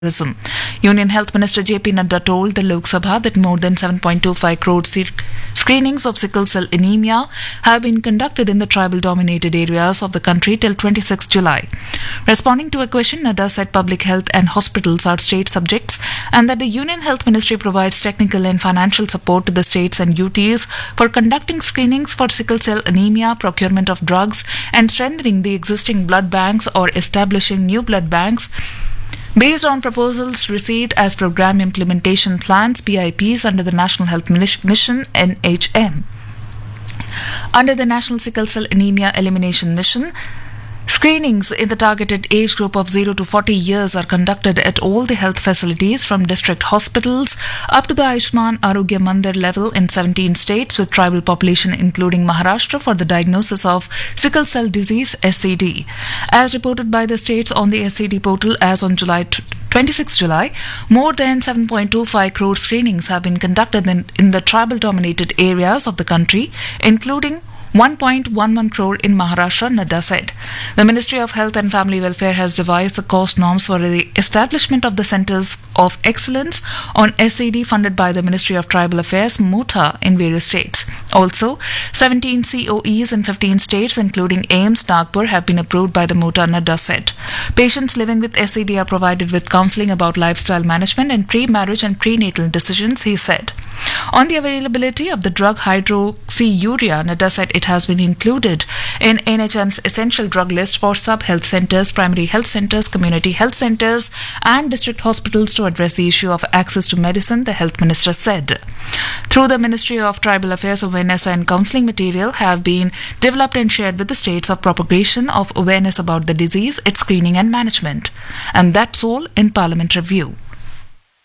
tourism. Union Health Minister JP Nadda told the Lok Sabha that more than 7.25 crore screenings of sickle cell anemia have been conducted in the tribal-dominated areas of the country till 26 July. Responding to a question, Nadda said public health and hospitals are state subjects and that the Union Health Ministry provides technical and financial support to the states and UTs for conducting screenings for sickle cell anemia, procurement of drugs, and strengthening the existing blood banks or establishing new blood banks based on proposals received as program implementation plans (PIPs) under the National Health Mission (NHM). Under the National Sickle Cell Anemia Elimination Mission, screenings in the targeted age group of 0 to 40 years are conducted at all the health facilities from district hospitals up to the Ayushman Arogya Mandir level in 17 states with tribal population including Maharashtra for the diagnosis of sickle cell disease (SCD). As reported by the states on the SCD portal as on 26 July, more than 7.25 crore screenings have been conducted in the tribal-dominated areas of the country, including 1.11 crore in Maharashtra, Nadda said. The Ministry of Health and Family Welfare has devised the cost norms for the establishment of the Centres of Excellence on SCD funded by the Ministry of Tribal Affairs, MOTA, in various states. Also, 17 COEs in 15 states, including AIIMS, Nagpur, have been approved by the MOTA, Nadda said. Patients living with SCD are provided with counselling about lifestyle management and pre-marriage and prenatal decisions, he said. On the availability of the drug hydroxyurea, Nadda said it has been included in NHM's essential drug list for sub-health centres, primary health centres, community health centres and district hospitals to address the issue of access to medicine, the health minister said. Through the Ministry of Tribal Affairs, awareness and counselling material have been developed and shared with the states of propagation of awareness about the disease, its screening and management. And that's all in Parliament Review.